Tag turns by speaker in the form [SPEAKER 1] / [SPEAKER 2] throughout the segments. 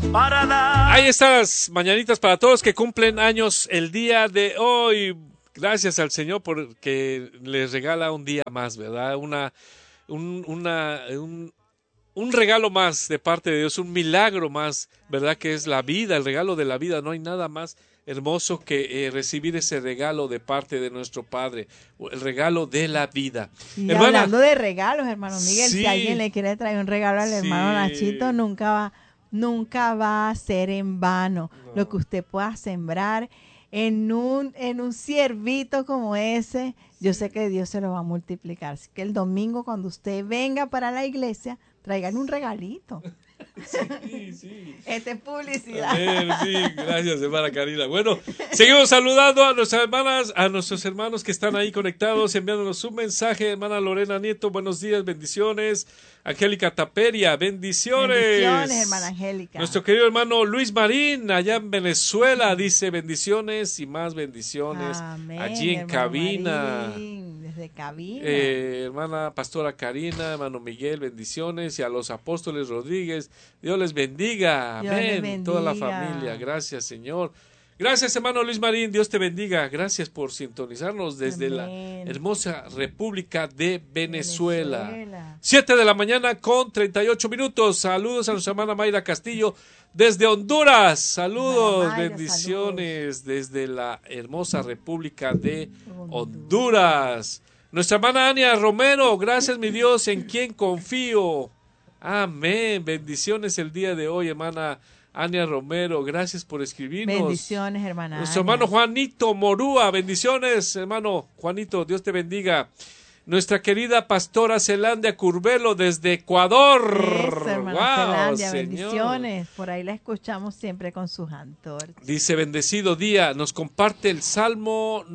[SPEAKER 1] para dar.
[SPEAKER 2] Hay estas mañanitas para todos que cumplen años el día de hoy. Gracias al Señor porque les regala un día más, ¿verdad? Un regalo más de parte de Dios, un milagro más, ¿verdad? Que es la vida, el regalo de la vida. No hay nada más hermoso que recibir ese regalo de parte de nuestro Padre, el regalo de la vida.
[SPEAKER 3] Y
[SPEAKER 2] Hermana,
[SPEAKER 3] hablando de regalos, hermano Miguel,
[SPEAKER 2] sí,
[SPEAKER 3] si alguien le quiere traer un regalo al hermano
[SPEAKER 2] sí.
[SPEAKER 3] Nachito, nunca va a ser en vano lo que usted pueda sembrar en un ciervito como ese. Yo sé que Dios se lo va a multiplicar. Así que el domingo cuando usted venga para la iglesia, traigan un regalito.
[SPEAKER 2] Sí.
[SPEAKER 3] Esta es publicidad.
[SPEAKER 2] Sí, gracias, hermana Karina. Bueno, seguimos saludando a nuestras hermanas, a nuestros hermanos que están ahí conectados, enviándonos un mensaje. Hermana Lorena Nieto, buenos días, bendiciones. Angélica Taperia, bendiciones.
[SPEAKER 3] Bendiciones, hermana Angélica.
[SPEAKER 2] Nuestro querido hermano Luis Marín, allá en Venezuela, dice bendiciones y más bendiciones.
[SPEAKER 3] Amén,
[SPEAKER 2] allí en cabina.
[SPEAKER 3] Marín, desde cabina.
[SPEAKER 2] Hermana Pastora Karina, hermano Miguel, bendiciones. Y a los apóstoles Rodríguez, Dios les bendiga.
[SPEAKER 3] Dios
[SPEAKER 2] Amén.
[SPEAKER 3] les bendiga.
[SPEAKER 2] Toda la familia, gracias, Señor. Gracias, hermano Luis Marín, Dios te bendiga. Gracias por sintonizarnos desde la hermosa República de Venezuela. 7 de la mañana con 38 minutos. Saludos a nuestra hermana Mayra Castillo desde Honduras. Saludos,
[SPEAKER 3] Mayra,
[SPEAKER 2] bendiciones
[SPEAKER 3] saludos.
[SPEAKER 2] desde la hermosa República de Honduras. Nuestra hermana Ania Romero, gracias mi Dios, en quien confío. Amén. Bendiciones el día de hoy, hermana Ania Romero, gracias por escribirnos.
[SPEAKER 3] Bendiciones, hermana.
[SPEAKER 2] Nuestro hermano Juanito Morúa, bendiciones, hermano Juanito, Dios te bendiga. Nuestra querida pastora Zelandia Curvelo desde Ecuador.
[SPEAKER 3] Eso, hermana Zelandia, bendiciones. Por ahí la escuchamos siempre con sus antorchas.
[SPEAKER 2] Dice, bendecido día, nos comparte el Salmo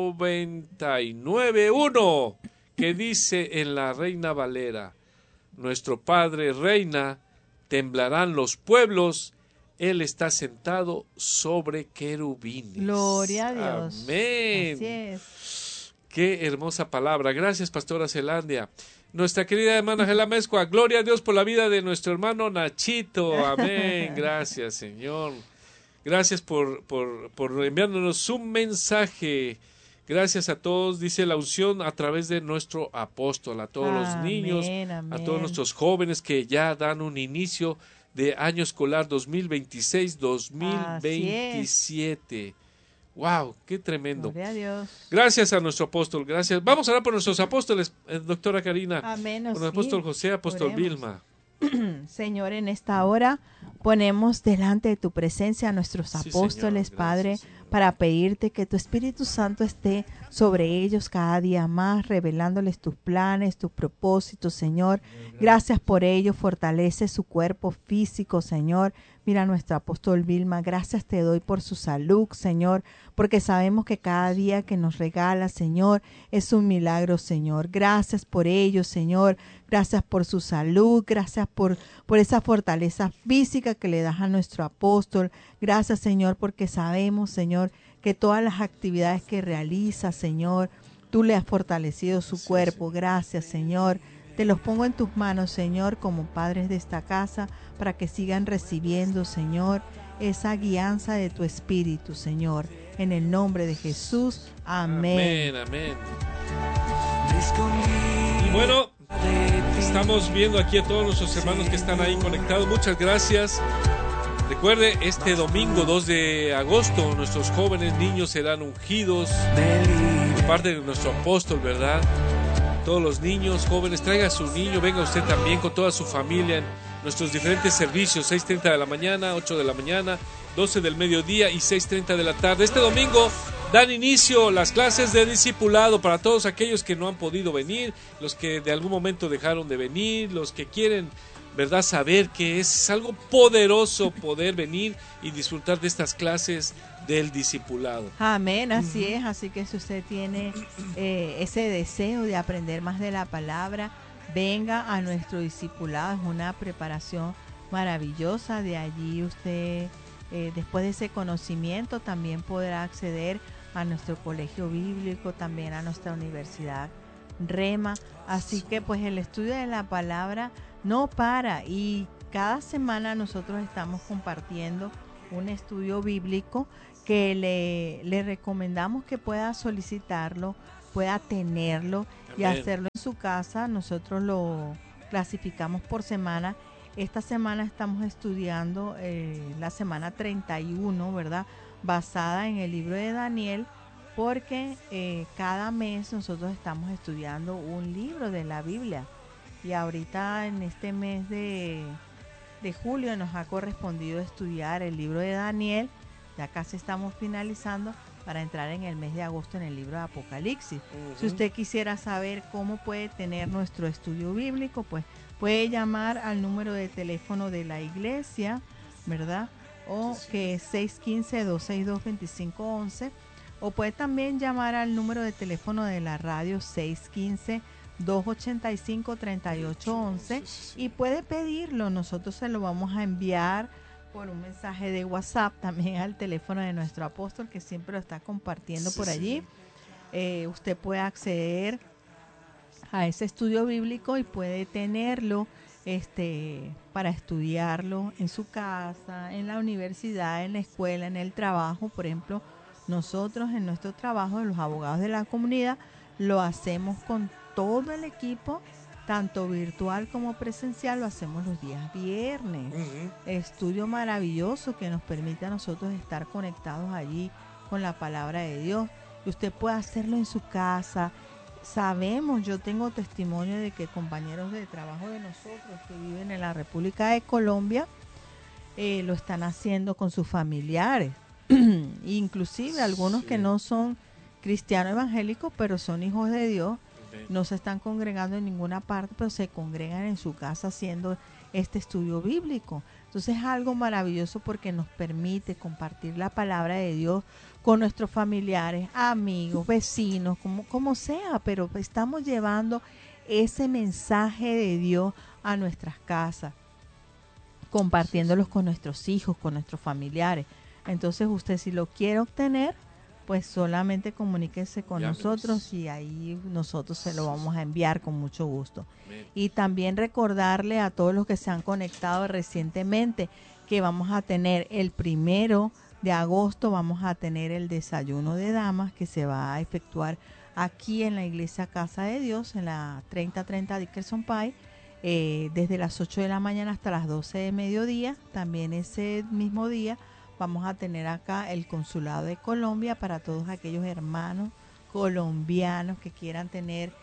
[SPEAKER 2] 99:1, que dice en la Reina Valera, nuestro Padre reina, temblarán los pueblos, Él está sentado sobre querubines.
[SPEAKER 3] Gloria a Dios.
[SPEAKER 2] Amén.
[SPEAKER 3] Así es.
[SPEAKER 2] Qué hermosa palabra. Gracias, pastora Zelandia. Nuestra querida hermana Gela Mezcua, gloria a Dios por la vida de nuestro hermano Nachito. Amén. Gracias, Señor. Gracias por enviándonos un mensaje. Gracias a todos, dice la unción a través de nuestro apóstol, a todos los niños,
[SPEAKER 3] amén.
[SPEAKER 2] a todos nuestros jóvenes que ya dan un inicio de año escolar 2026-2027. ¡Wow! ¡Qué tremendo!
[SPEAKER 3] Gloria a Dios.
[SPEAKER 2] Gracias a nuestro apóstol, gracias. Vamos a orar por nuestros apóstoles, doctora Karina.
[SPEAKER 3] Amén.
[SPEAKER 2] Por el apóstol José, apóstol Vilma.
[SPEAKER 3] Señor, en esta hora ponemos delante de tu presencia a nuestros apóstoles,
[SPEAKER 2] Señor,
[SPEAKER 3] Padre,
[SPEAKER 2] gracias,
[SPEAKER 3] para pedirte que tu Espíritu Santo esté sobre ellos cada día más, revelándoles tus planes, tus propósitos, Señor. Gracias por ello, fortalece su cuerpo físico, Señor. Mira a nuestro apóstol Vilma, gracias te doy por su salud, Señor, porque sabemos que cada día que nos regala, Señor, es un milagro, Señor. Gracias por ello, Señor. Gracias por su salud, gracias por esa fortaleza física que le das a nuestro apóstol. Gracias, Señor, porque sabemos, Señor, que todas las actividades que realiza, Señor, tú le has fortalecido su cuerpo. Gracias, Señor. Te los pongo en tus manos, Señor, como padres de esta casa, para que sigan recibiendo, Señor, esa guianza de tu Espíritu, Señor. En el nombre de Jesús. Amén.
[SPEAKER 2] Amén, amén. Y bueno, estamos viendo aquí a todos nuestros hermanos que están ahí conectados. Muchas gracias. Recuerde, este domingo 2 de agosto nuestros jóvenes niños serán ungidos de parte de nuestro apóstol, ¿verdad? Todos los niños, jóvenes, traiga a su niño, venga usted también con toda su familia en nuestros diferentes servicios, 6:30 de la mañana, 8 de la mañana, 12 del mediodía y 6:30 de la tarde. Este domingo dan inicio las clases de discipulado para todos aquellos que no han podido venir, los que de algún momento dejaron de venir, los que quieren, ¿verdad?, saber que es algo poderoso poder venir y disfrutar de estas clases del discipulado.
[SPEAKER 3] Amén, así es. Así que si usted tiene ese deseo de aprender más de la palabra, venga a nuestro discipulado. Es una preparación maravillosa. De allí usted, después de ese conocimiento, también podrá acceder a nuestro colegio bíblico, también a nuestra universidad Rema. Así que pues el estudio de la palabra no para, y cada semana nosotros estamos compartiendo un estudio bíblico que le recomendamos que pueda solicitarlo, pueda tenerlo y
[SPEAKER 2] Amén.
[SPEAKER 3] hacerlo en su casa. Nosotros lo clasificamos por semana. Esta semana estamos estudiando la semana 31, ¿verdad? Basada en el libro de Daniel, porque cada mes nosotros estamos estudiando un libro de la Biblia. Y ahorita en este mes de julio nos ha correspondido estudiar el libro de Daniel. Ya casi estamos finalizando para entrar en el mes de agosto en el libro de Apocalipsis. Si usted quisiera saber cómo puede tener nuestro estudio bíblico, pues puede llamar al número de teléfono de la iglesia, ¿verdad? O que es 615-262-2511. O puede también llamar al número de teléfono de la radio 615-285-3811 y puede pedirlo. Nosotros se lo vamos a enviar por un mensaje de WhatsApp también al teléfono de nuestro apóstol, que siempre lo está compartiendo por allí. Usted puede acceder a ese estudio bíblico y puede tenerlo para estudiarlo en su casa, en la universidad, en la escuela, en el trabajo. Por ejemplo, nosotros en nuestro trabajo, los abogados de la comunidad, lo hacemos con todo el equipo, tanto virtual como presencial, lo hacemos los días viernes. Estudio maravilloso que nos permite a nosotros estar conectados allí con la palabra de Dios. Y usted puede hacerlo en su casa. Sabemos, yo tengo testimonio de que compañeros de trabajo de nosotros que viven en la República de Colombia lo están haciendo con sus familiares. Inclusive algunos que no son cristianos evangélicos, pero son hijos de Dios, no se están congregando en ninguna parte, pero se congregan en su casa haciendo este estudio bíblico. Entonces es algo maravilloso porque nos permite compartir la palabra de Dios con nuestros familiares, amigos, vecinos, como sea, pero estamos llevando ese mensaje de Dios a nuestras casas, compartiéndolos con nuestros hijos, con nuestros familiares. Entonces usted, si lo quiere obtener, pues solamente comuníquese con nosotros y ahí nosotros se lo vamos a enviar con mucho gusto. Y también recordarle a todos los que se han conectado recientemente que vamos a tener el 1 de agosto, vamos a tener el desayuno de damas que se va a efectuar aquí en la iglesia Casa de Dios, en la 3030 Dickerson Pike, desde las 8 de la mañana hasta las 12 de mediodía. También ese mismo día vamos a tener acá el Consulado de Colombia para todos aquellos hermanos colombianos que quieran tener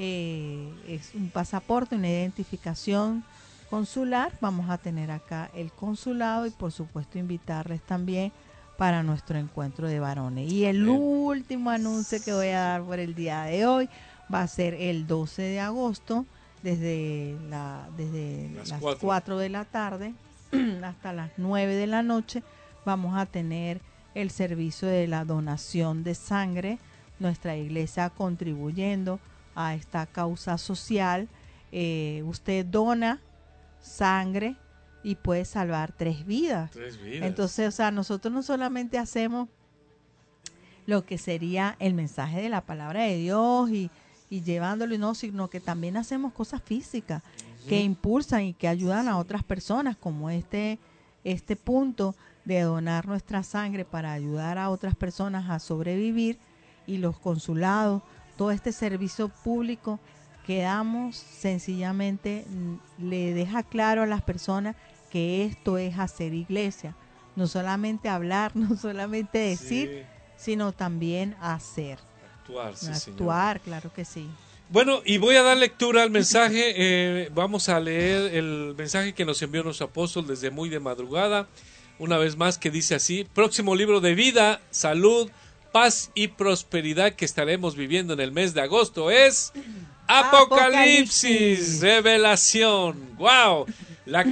[SPEAKER 3] un pasaporte, una identificación consular. Vamos a tener acá el consulado y por supuesto invitarles también para nuestro encuentro de varones. Y el último anuncio que voy a dar por el día de hoy va a ser el 12 de agosto desde las 4 de la tarde hasta las 9 de la noche. Vamos a tener el servicio de la donación de sangre, nuestra iglesia contribuyendo a esta causa social. Usted dona sangre y puede salvar 3 vidas. 3 vidas. Entonces, o sea, nosotros no solamente hacemos lo que sería el mensaje de la palabra de Dios y llevándolo, no, sino que también hacemos cosas físicas que impulsan y que ayudan a otras personas, como este punto de donar nuestra sangre para ayudar a otras personas a sobrevivir, y los consulados, todo este servicio público que damos, sencillamente le deja claro a las personas que esto es hacer iglesia, no solamente hablar, no solamente decir, sino también hacer. Actuar,
[SPEAKER 2] señor.
[SPEAKER 3] Claro que sí.
[SPEAKER 2] Bueno, y voy a dar lectura al mensaje. Vamos a leer el mensaje que nos envió nuestro apóstol desde muy de madrugada. Una vez más, que dice así: próximo libro de vida, salud, paz y prosperidad que estaremos viviendo en el mes de agosto es Apocalipsis, revelación. ¡Wow! La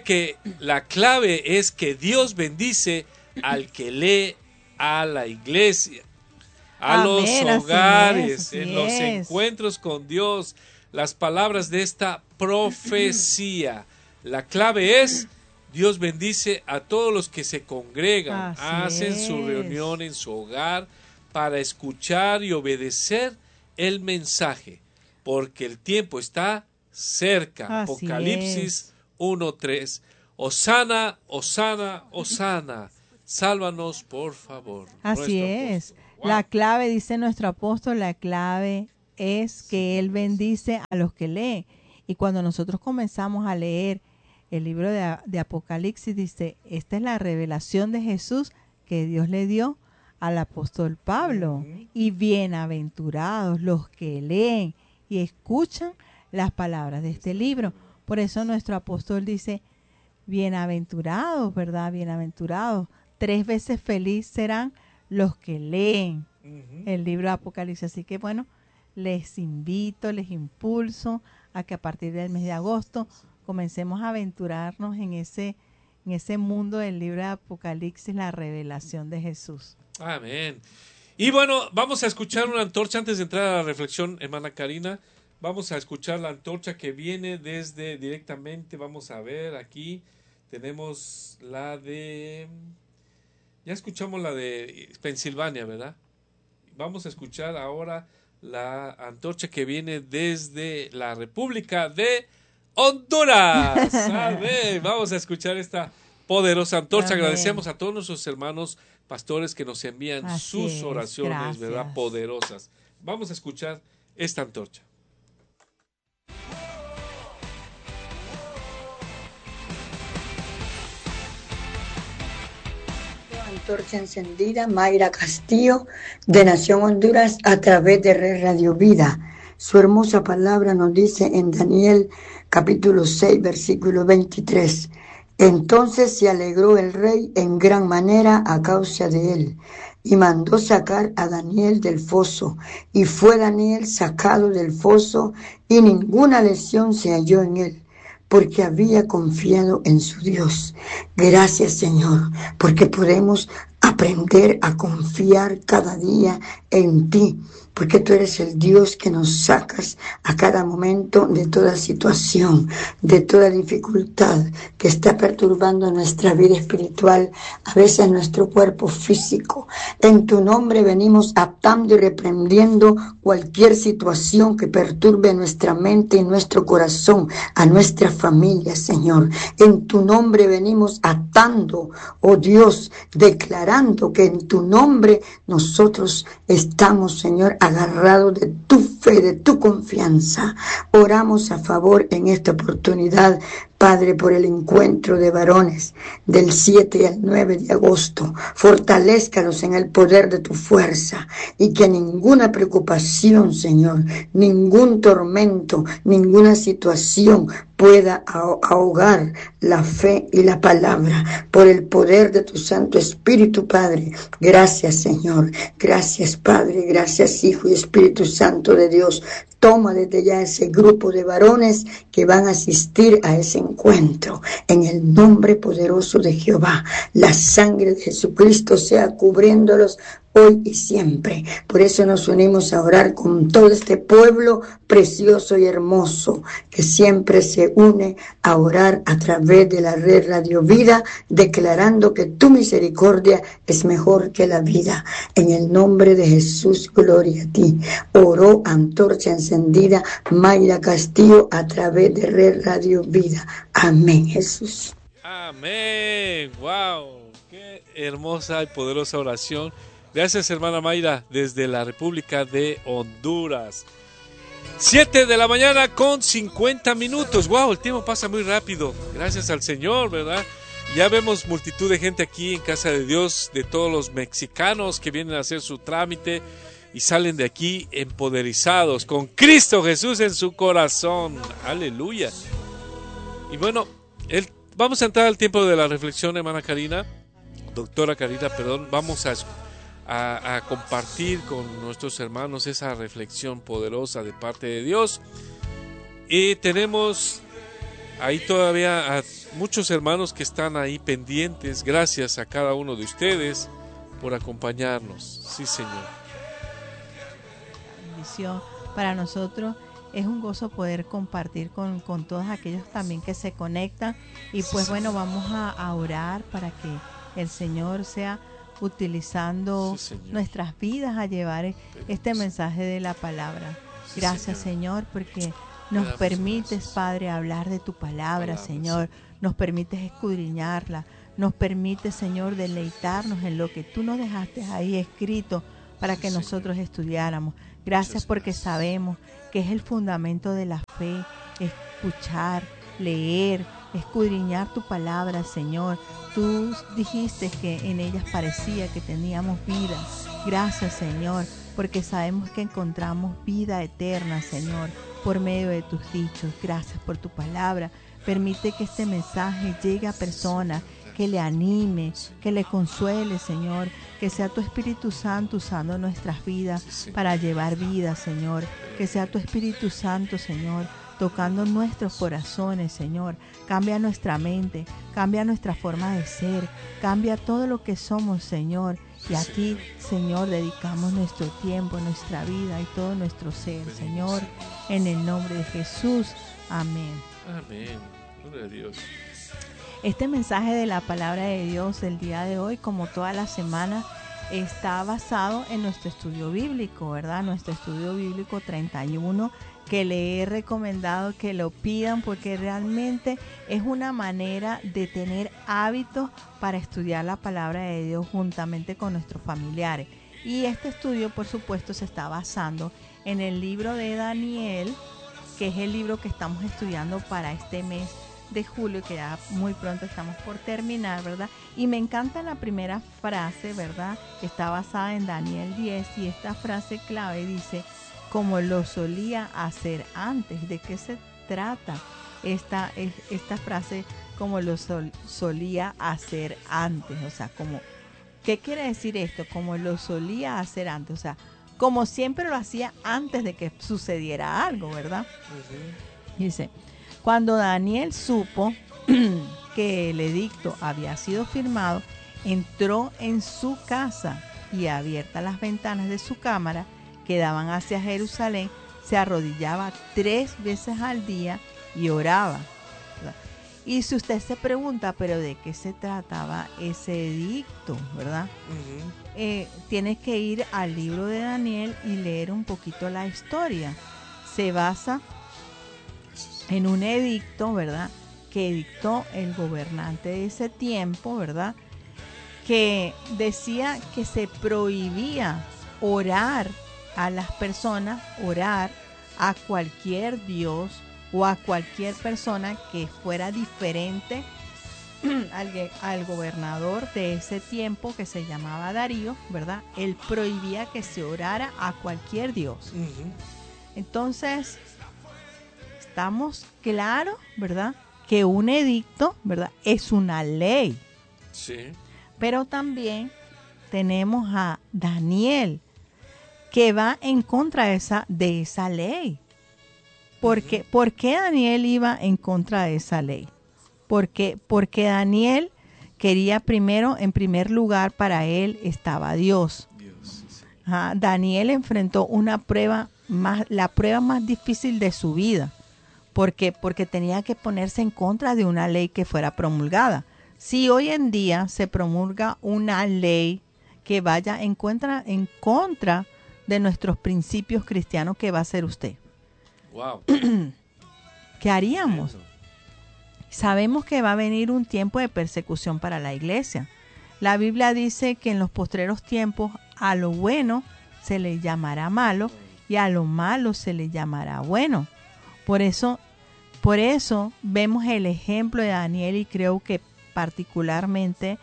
[SPEAKER 2] clave es que Dios bendice al que lee a la iglesia, a los hogares, en los encuentros con Dios, las palabras de esta profecía. La clave es: Dios bendice a todos los que se congregan, hacen su reunión en su hogar para escuchar y obedecer el mensaje, porque el tiempo está cerca. Apocalipsis 1:3. Hosana, Hosana, Hosana. Sálvanos, por favor.
[SPEAKER 3] Así es.
[SPEAKER 2] Wow.
[SPEAKER 3] La clave, dice nuestro apóstol, la clave es que Él bendice a los que leen. Y cuando nosotros comenzamos a leer el libro de Apocalipsis, dice, esta es la revelación de Jesús que Dios le dio al apóstol Pablo. Y bienaventurados los que leen y escuchan las palabras de este libro. Por eso nuestro apóstol dice, bienaventurados, ¿verdad? Bienaventurados. 3 veces feliz serán los que leen el libro de Apocalipsis. Así que bueno, les invito, les impulso a que a partir del mes de agosto comencemos a aventurarnos en ese mundo del libro de Apocalipsis, la revelación de Jesús.
[SPEAKER 2] Amén. Y bueno, vamos a escuchar una antorcha antes de entrar a la reflexión, hermana Karina. Vamos a escuchar la antorcha que viene desde directamente, vamos a ver aquí, tenemos la de... Ya escuchamos la de Pensilvania, ¿verdad? Vamos a escuchar ahora la antorcha que viene desde la República de Honduras. A ver, vamos a escuchar esta poderosa antorcha.
[SPEAKER 3] Amén.
[SPEAKER 2] Agradecemos a todos nuestros hermanos pastores que nos envían sus oraciones,
[SPEAKER 3] gracias.
[SPEAKER 2] ¿verdad? Poderosas. Vamos a escuchar esta antorcha.
[SPEAKER 1] Antorcha encendida, Mayra Castillo, de Nación Honduras, a través de Red Radio Vida. Su hermosa palabra nos dice en Daniel capítulo 6, versículo 23. Entonces se alegró el rey en gran manera a causa de él, y mandó sacar a Daniel del foso. Y fue Daniel sacado del foso, y ninguna lesión se halló en él, porque había confiado en su Dios. Gracias, Señor, porque podemos aprender a confiar cada día en ti, porque tú eres el Dios que nos sacas a cada momento de toda situación, de toda dificultad que está perturbando nuestra vida espiritual, a veces nuestro cuerpo físico. En tu nombre venimos atando y reprendiendo cualquier situación que perturbe nuestra mente y nuestro corazón, a nuestra familia, Señor. En tu nombre venimos atando, oh Dios, declarando que en tu nombre nosotros estamos, Señor, agarrados de tu fe, de tu confianza. Oramos a favor en esta oportunidad, Padre, por el encuentro de varones del 7 al 9 de agosto. Fortalézcalos en el poder de tu fuerza y que ninguna preocupación, Señor, ningún tormento, ninguna situación pueda ahogar la fe y la palabra por el poder de tu Santo Espíritu, Padre. Gracias, Señor. Gracias, Padre. Gracias, Hijo y Espíritu Santo de Dios. Toma desde ya ese grupo de varones que van a asistir a ese encuentro. En el nombre poderoso de Jehová, la sangre de Jesucristo sea cubriéndolos hoy y siempre. Por eso nos unimos a orar con todo este pueblo precioso y hermoso que siempre se une a orar a través de la Red Radio Vida, declarando que tu misericordia es mejor que la vida. En el nombre de Jesús, gloria a ti. Oró antorcha encendida Mayra Castillo a través de Red Radio Vida. Amén, Jesús.
[SPEAKER 2] Amén. Wow, qué hermosa y poderosa oración. Gracias, hermana Mayra, desde la República de Honduras. 7 de la mañana con 50 minutos. Wow, el tiempo pasa muy rápido. Gracias al Señor, ¿verdad? Ya vemos multitud de gente aquí en Casa de Dios, de todos los mexicanos que vienen a hacer su trámite y salen de aquí empoderizados con Cristo Jesús en su corazón. Aleluya. Y bueno, vamos a entrar al tiempo de la reflexión, hermana Karina, doctora Karina, perdón. Vamos a compartir con nuestros hermanos esa reflexión poderosa de parte de Dios. Y tenemos ahí todavía a muchos hermanos que están ahí pendientes. Gracias a cada uno de ustedes por acompañarnos. Sí, Señor.
[SPEAKER 3] Bendición para nosotros. Es un gozo poder compartir con todos aquellos también que se conectan. Y pues bueno, vamos a orar para que el Señor sea utilizando nuestras vidas a llevar este mensaje de la palabra. Gracias, Señor, porque nos permites, Padre, hablar de tu palabra, Señor. nos permites escudriñarla, nos permite, Señor, deleitarnos en lo que tú nos dejaste ahí escrito para que nosotros estudiáramos. Gracias porque sabemos que es el fundamento de la fe, escuchar, leer, escudriñar tu palabra, Señor. Tú dijiste que en ellas parecía que teníamos vida. Gracias, Señor, porque sabemos que encontramos vida eterna, Señor, por medio de tus dichos. Gracias por tu palabra. Permite que este mensaje llegue a personas, que le anime, que le consuele, Señor, que sea tu Espíritu Santo usando nuestras vidas para llevar vida, Señor, que sea tu Espíritu Santo, Señor, tocando nuestros corazones, Señor. Cambia nuestra mente, cambia nuestra forma de ser, cambia todo lo que somos, Señor. Y a ti, Señor, dedicamos nuestro tiempo, nuestra vida y todo nuestro ser, Señor, en el nombre de Jesús. Amén.
[SPEAKER 2] Amén. Gloria a Dios.
[SPEAKER 3] Este mensaje de la palabra de Dios el día de hoy, como toda la semana, está basado en nuestro estudio bíblico, ¿verdad? Nuestro estudio bíblico 31, que le he recomendado que lo pidan porque realmente es una manera de tener hábitos para estudiar la palabra de Dios juntamente con nuestros familiares. Y este estudio, por supuesto, se está basando en el libro de Daniel, que es el libro que estamos estudiando para este mes de julio, que ya muy pronto estamos por terminar, ¿verdad? Y me encanta la primera frase, ¿verdad? Que está basada en Daniel 10, y esta frase clave dice: como lo solía hacer antes. ¿De qué se trata esta frase? Como lo solía hacer antes. O sea, ¿qué quiere decir esto? Como lo solía hacer antes. O sea, como siempre lo hacía antes de que sucediera algo, ¿verdad? Dice: cuando Daniel supo que el edicto había sido firmado, entró en su casa y, abiertas las ventanas de su cámara que daban hacia Jerusalén, se arrodillaba 3 veces al día y oraba, ¿verdad? Y si usted se pregunta, ¿pero de qué se trataba ese edicto, verdad? Tienes que ir al libro de Daniel y leer un poquito la historia. Se basa en un edicto, ¿verdad?, que dictó el gobernante de ese tiempo, ¿verdad?, que decía que se prohibía orar a las personas, orar a cualquier dios o a cualquier persona que fuera diferente al gobernador de ese tiempo, que se llamaba Darío, ¿verdad? Él prohibía que se orara a cualquier dios. Entonces, estamos claros, ¿verdad?, que un edicto, ¿verdad?, es una ley.
[SPEAKER 2] Sí.
[SPEAKER 3] Pero también tenemos a Daniel, que va en contra de esa ley. ¿Por qué Daniel iba en contra de esa ley? Porque Daniel quería en primer lugar, para él estaba Dios. Daniel enfrentó la prueba más difícil de su vida. ¿Por qué? Porque tenía que ponerse en contra de una ley que fuera promulgada. Si hoy en día se promulga una ley que vaya en contra de nuestros principios cristianos, ¿qué va a hacer usted?
[SPEAKER 2] Wow.
[SPEAKER 3] ¿Qué haríamos? Sabemos que va a venir un tiempo de persecución para la iglesia. La Biblia dice que en los postreros tiempos a lo bueno se le llamará malo y a lo malo se le llamará bueno. Por eso vemos el ejemplo de Daniel, y creo que particularmente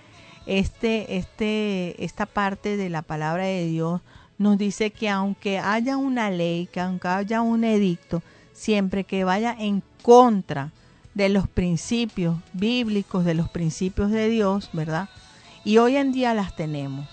[SPEAKER 3] esta parte de la palabra de Dios nos dice que aunque haya una ley, que aunque haya un edicto, siempre que vaya en contra de los principios bíblicos, de los principios de Dios, ¿verdad? Y hoy en día las tenemos.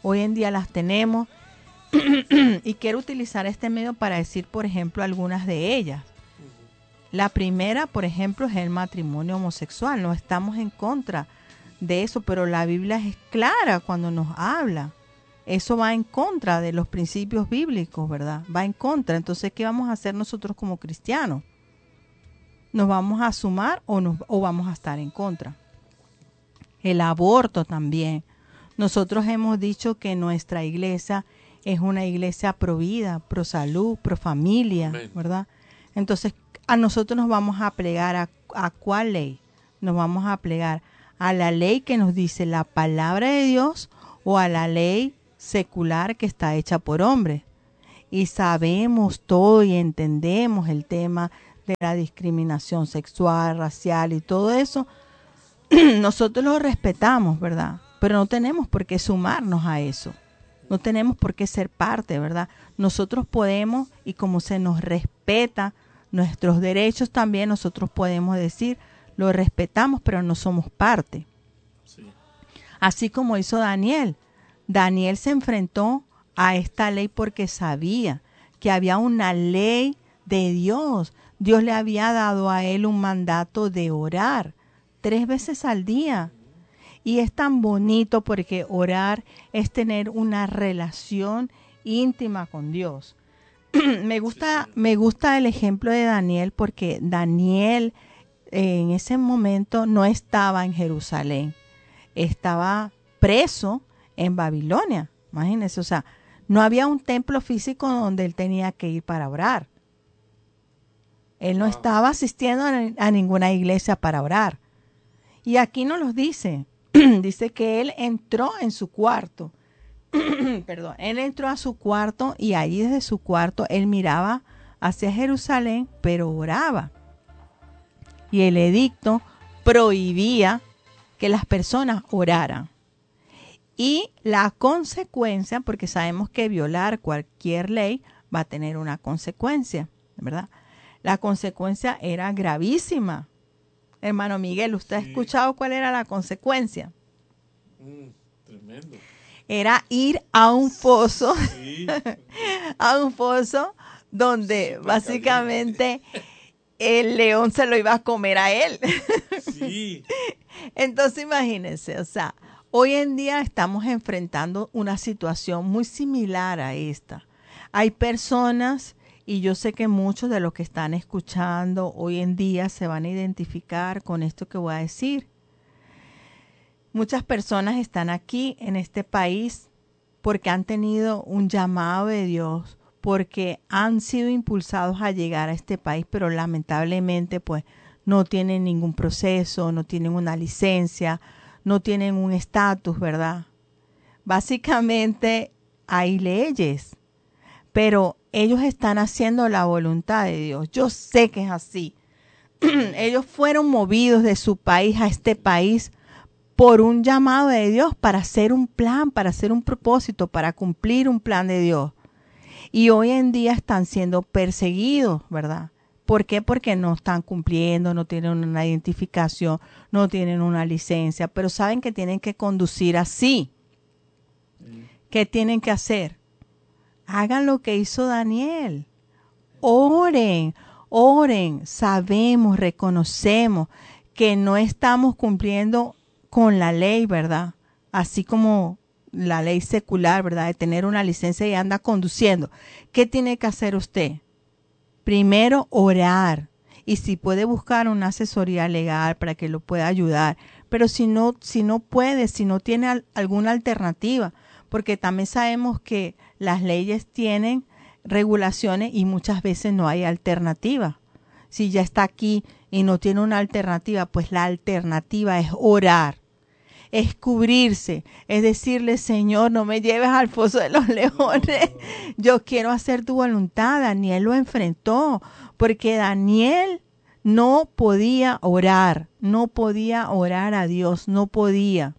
[SPEAKER 3] Y quiero utilizar este medio para decir, por ejemplo, algunas de ellas. La primera, por ejemplo, es el matrimonio homosexual. No estamos en contra de eso, pero la Biblia es clara cuando nos habla. Eso va en contra de los principios bíblicos, ¿verdad? Va en contra. Entonces, ¿qué vamos a hacer nosotros como cristianos? ¿Nos vamos a sumar o vamos a estar en contra? El aborto también. Nosotros hemos dicho que nuestra iglesia es una iglesia pro vida, pro salud, pro familia, ¿verdad? Entonces, a nosotros nos vamos a plegar a ¿cuál ley? nos vamos a plegar? ¿A la ley que nos dice la palabra de Dios o a la ley secular que está hecha por hombres? Y sabemos todo y entendemos el tema de la discriminación sexual, racial y todo eso. Nosotros lo respetamos, ¿verdad? Pero no tenemos por qué sumarnos a eso. No tenemos por qué ser parte, ¿verdad? Nosotros podemos, y como se nos respeta nuestros derechos también, nosotros podemos decir, lo respetamos, pero no somos parte. Sí. Así como hizo Daniel. Daniel se enfrentó a esta ley porque sabía que había una ley de Dios. Dios le había dado a él un mandato de orar 3 veces al día. Y es tan bonito porque orar es tener una relación íntima con Dios. Me gusta el ejemplo de Daniel porque Daniel en ese momento no estaba en Jerusalén, estaba preso en Babilonia. Imagínense, o sea, no había un templo físico donde él tenía que ir para orar. Él no estaba asistiendo a ninguna iglesia para orar. Y aquí nos lo dice. Dice que él entró en su cuarto. Perdón, él entró a su cuarto y allí desde su cuarto él miraba hacia Jerusalén, pero oraba. Y el edicto prohibía que las personas oraran. Y la consecuencia, porque sabemos que violar cualquier ley va a tener una consecuencia, ¿verdad? La consecuencia era gravísima. Hermano Miguel, ¿usted ha escuchado cuál era la consecuencia?
[SPEAKER 2] Tremendo.
[SPEAKER 3] Era ir a un foso, a un foso donde básicamente el león se lo iba a comer a él. Sí. Entonces imagínense, o sea, hoy en día estamos enfrentando una situación muy similar a esta. Hay personas, y yo sé que muchos de los que están escuchando hoy en día se van a identificar con esto que voy a decir. Muchas personas están aquí en este país porque han tenido un llamado de Dios, porque han sido impulsados a llegar a este país, pero lamentablemente pues no tienen ningún proceso, no tienen una licencia, no tienen un estatus, ¿verdad? Básicamente hay leyes, pero ellos están haciendo la voluntad de Dios. Yo sé que es así. Ellos fueron movidos de su país a este país por un llamado de Dios para hacer un plan, para hacer un propósito, para cumplir un plan de Dios. Y hoy en día están siendo perseguidos, ¿verdad? ¿Por qué? Porque no están cumpliendo, no tienen una identificación, no tienen una licencia, pero saben que tienen que conducir así. ¿Qué tienen que hacer? Hagan lo que hizo Daniel. Oren, oren. Sabemos, reconocemos que no estamos cumpliendo con la ley, ¿verdad? Así como la ley secular, ¿verdad? De tener una licencia y anda conduciendo. ¿Qué tiene que hacer usted? Primero, orar. Y si puede buscar una asesoría legal para que lo pueda ayudar. Pero si no puede, si no tiene alguna alternativa, porque también sabemos que las leyes tienen regulaciones y muchas veces no hay alternativa. Si ya está aquí y no tiene una alternativa, pues la alternativa es orar, es cubrirse, es decirle, Señor, no me lleves al foso de los leones, yo quiero hacer tu voluntad. Daniel lo enfrentó, porque Daniel no podía orar a Dios, no podía.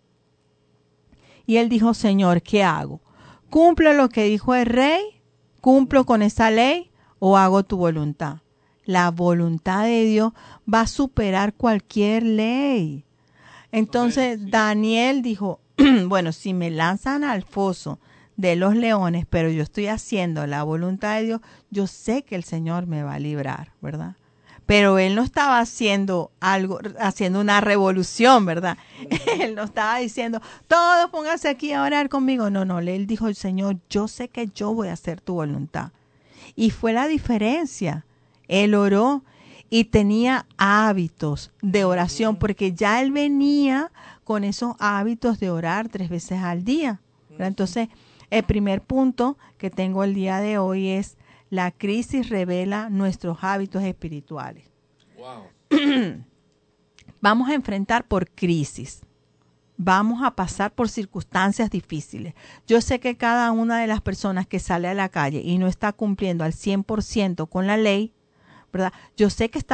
[SPEAKER 3] Y él dijo, Señor, ¿qué hago? ¿Cumplo lo que dijo el rey? ¿Cumplo con esa ley o hago tu voluntad? La voluntad de Dios va a superar cualquier ley. Entonces Daniel dijo, bueno, si me lanzan al foso de los leones, pero yo estoy haciendo la voluntad de Dios, yo sé que el Señor me va a librar, ¿verdad? Pero él no estaba haciendo una revolución, ¿verdad? Él no estaba diciendo, todos pónganse aquí a orar conmigo. No, él dijo, Señor, yo sé que yo voy a hacer tu voluntad. Y fue la diferencia. Él oró y tenía hábitos de oración, porque ya él venía con esos hábitos de orar 3 veces al día, ¿verdad? Entonces, el primer punto que tengo el día de hoy es: la crisis revela nuestros hábitos espirituales. Wow. vamos a enfrentar por crisis. Vamos a pasar por circunstancias difíciles. Yo sé que cada una de las personas que sale a la calle y no está cumpliendo al 100% con la ley, ¿verdad? Yo sé que está